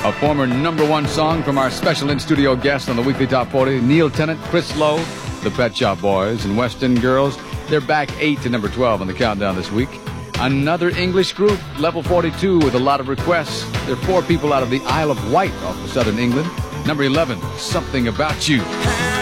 A former number one song from our special in-studio guest on the Weekly Top 40, Neil Tennant, Chris Lowe, the Pet Shop Boys, and West End Girls. They're back 8 to number 12 on the countdown this week. Another English group, level 42, with a lot of requests. They're 4 people out of the Isle of Wight off of southern England. Number 11, Something About You.